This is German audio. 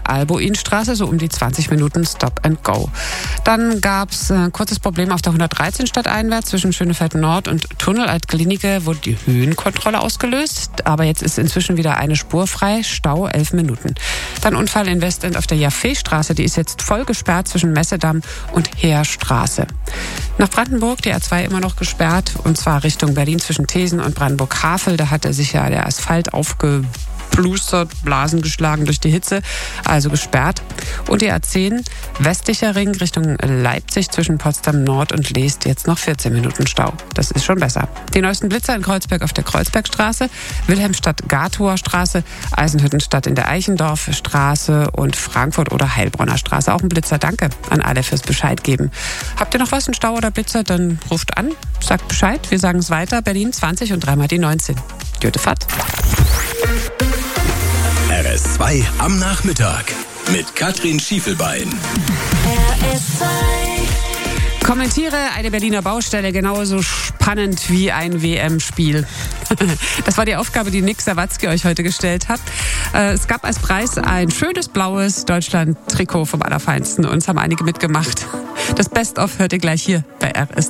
der Albuinstraße, so um die 20 Minuten Stop and Go. Dann gab es ein kurzes Problem auf der 113 stadteinwärts zwischen Schönefeld Nord und Tunnel Altklinike, wurde die Höhenkontrolle ausgelöst, aber jetzt ist inzwischen wieder eine Spur frei, Stau 11 Minuten. Dann Unfall in Westend auf der Jaffeestraße, die ist jetzt voll gesperrt zwischen Messedamm und Heerstraße. Nach Brandenburg, die A2 immer noch gesperrt, und zwar Richtung Berlin zwischen Thesen und Brandenburg-Havel. Da hatte sich ja der Asphalt aufgeplustert, Blasen geschlagen durch die Hitze, also gesperrt. Und die A10 westlicher Ring Richtung Leipzig zwischen Potsdam Nord und Leest jetzt noch 14 Minuten Stau. Das ist schon besser. Die neuesten Blitzer in Kreuzberg auf der Kreuzbergstraße, Wilhelmstadt-Gatower Straße, Eisenhüttenstadt in der Eichendorfstraße und Frankfurt- oder Heilbronner Straße. Auch ein Blitzer. Danke an alle fürs Bescheid geben. Habt ihr noch was, einen Stau oder Blitzer, dann ruft an, sagt Bescheid. Wir sagen es weiter. Berlin 20 und dreimal die 19. Gute Fahrt. RS2 am Nachmittag mit Katrin Schiefelbein. Kommentiere eine Berliner Baustelle genauso spannend wie ein WM-Spiel. Das war die Aufgabe, die Nick Sawatzki euch heute gestellt hat. Es gab als Preis ein schönes blaues Deutschland-Trikot vom Allerfeinsten und es haben einige mitgemacht. Das Best-of hört ihr gleich hier bei RS.